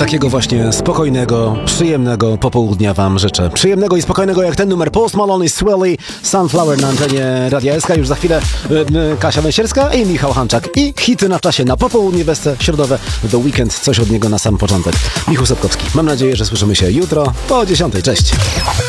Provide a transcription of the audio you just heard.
Takiego właśnie spokojnego, przyjemnego popołudnia wam życzę. Przyjemnego i spokojnego jak ten numer Post Malone i Swelly, Sunflower na antenie Radia SK. Już za chwilę Kasia Węsierska i Michał Hanczak. I hity na czasie na popołudnie, weste środowe, The Weekend, coś od niego na sam początek. Michał Sapkowski. Mam nadzieję, że słyszymy się jutro po 10:00. Cześć.